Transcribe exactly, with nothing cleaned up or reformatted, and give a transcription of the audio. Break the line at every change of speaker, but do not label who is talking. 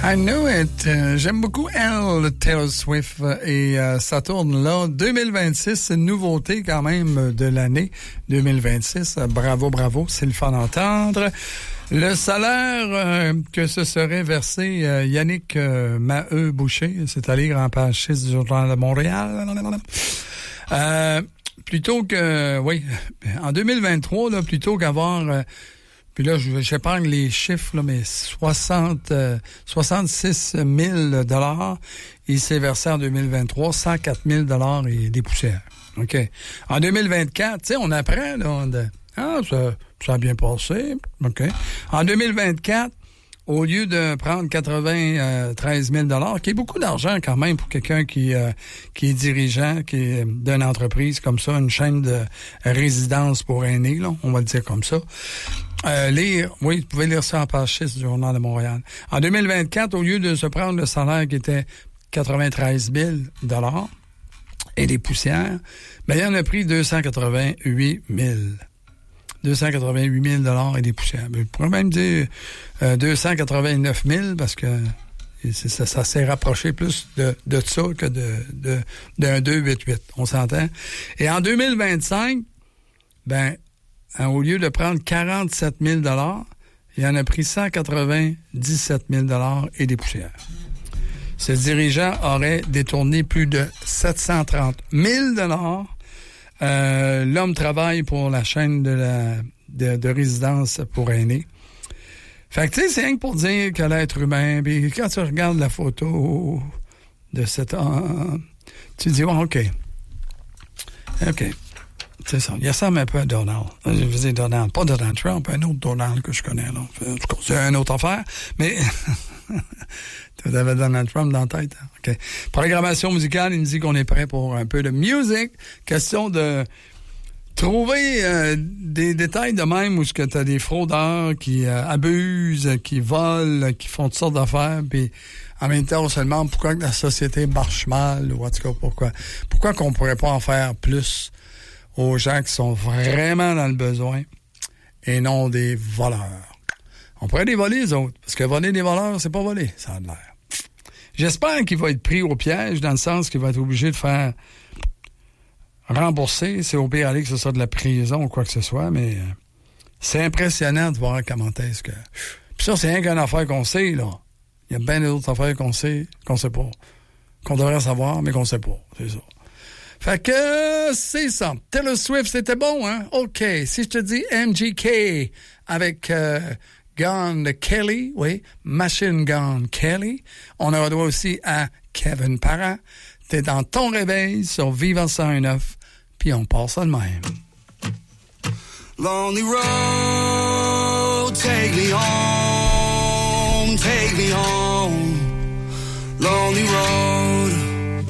I Know It. Euh, j'aime beaucoup Elle, Taylor Swift. Et euh, ça tourne là. deux mille vingt-six, c'est une nouveauté quand même de l'année deux mille vingt-six. Bravo, bravo. C'est le fun d'entendre. Le salaire euh, que ce serait versé euh, Yannick euh, Maheu-Boucher, c'est à lire en page six du Journal de Montréal. Euh, plutôt que, oui, en deux mille vingt-trois, là, plutôt qu'avoir... Euh, Puis là, j'épargne les chiffres, là, mais soixante, euh, soixante-six mille dollars, il s'est versé en deux mille vingt-trois, cent quatre mille dollars et des poussières. OK. En deux mille vingt-quatre, tu sais, on apprend, là, de, ah, ça, ça a bien passé. OK. En deux mille vingt-quatre, au lieu de prendre quatre-vingt-treize mille dollars, qui est beaucoup d'argent quand même pour quelqu'un qui euh, qui est dirigeant, qui est d'une entreprise comme ça, une chaîne de résidence pour aînés, là, on va le dire comme ça. Euh, lire, oui, vous pouvez lire ça en page six du Journal de Montréal. En deux mille vingt-quatre, au lieu de se prendre le salaire qui était quatre-vingt-treize mille dollars et des poussières, ben, il en a pris deux cent quatre-vingt-huit mille. deux cent quatre-vingt-huit mille dollars et des poussières. Je pourrais même dire euh, deux cent quatre-vingt-neuf mille parce que c'est, ça, ça s'est rapproché plus de, de ça que de, de, d'un deux virgule quatre-vingt-huit. On s'entend? Et en deux mille vingt-cinq, ben, hein, au lieu de prendre quarante-sept mille dollars, il en a pris cent quatre-vingt-dix-sept mille dollars et des poussières. Ce dirigeant aurait détourné plus de sept cent trente mille dollars. Euh, l'homme travaille pour la chaîne de la de, de résidence pour aînés. Fait que tu sais, c'est rien que pour dire que l'être humain, puis quand tu regardes la photo de cet homme, tu dis, oh, OK. OK. C'est ça. Il ressemble un peu à Donald. Je veux dire Donald. Pas Donald Trump, un autre Donald que je connais, là. En tout cas, c'est une autre affaire, mais... Tu avais Donald Trump dans la tête. Hein? OK. Programmation musicale, il nous dit qu'on est prêt pour un peu de musique. Question de trouver euh, des détails de même où tu as des fraudeurs qui euh, abusent, qui volent, qui font toutes sortes d'affaires, puis en même temps, on se demande pourquoi que la société marche mal, ou en tout cas, pourquoi. Pourquoi qu'on pourrait pas en faire plus aux gens qui sont vraiment dans le besoin et non des voleurs. On pourrait les voler, les autres. Parce que voler des voleurs, c'est pas voler. Ça a l'air. J'espère qu'il va être pris au piège, dans le sens qu'il va être obligé de faire rembourser. C'est au pire aller que ce soit de la prison ou quoi que ce soit, mais euh, c'est impressionnant de voir comment est-ce que... Puis ça, c'est rien qu'une affaire qu'on sait, là. Il y a bien d'autres affaires qu'on sait, qu'on sait pas. Qu'on devrait savoir, mais qu'on sait pas. C'est ça. Fait que c'est ça. Taylor Swift, c'était bon, hein? OK. Si je te dis M G K avec... Euh, Gun Kelly, oui, Machine Gun Kelly. On aura droit aussi à Kevin Parent. T'es dans ton réveil sur Vivant cent un neuf, puis on passe ça de même.
Lonely road, take me home, take me home. Lonely road.